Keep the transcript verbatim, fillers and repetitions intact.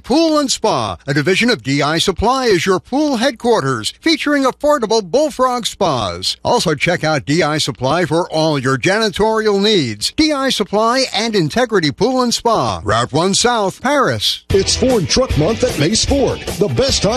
Pool and Spa, a division of D I Supply, is your pool headquarters, featuring affordable Bullfrog spas. Also check out D I Supply for all your janitorial needs. D I Supply and Integrity Pool and Spa, Route one South, Paris. It's Ford Truck Month at Mace Ford. The best time